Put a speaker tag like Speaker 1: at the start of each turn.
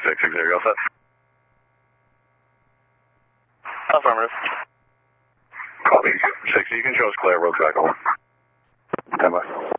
Speaker 1: 660, you all set?
Speaker 2: Affirmative.
Speaker 1: Copy. 60, you can show us clear, road's back over. Stand by.